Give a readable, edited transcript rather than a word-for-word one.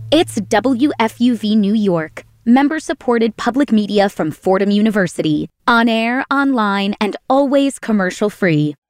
It's WFUV New York, member-supported public media from Fordham University, on air, online, and always commercial-free.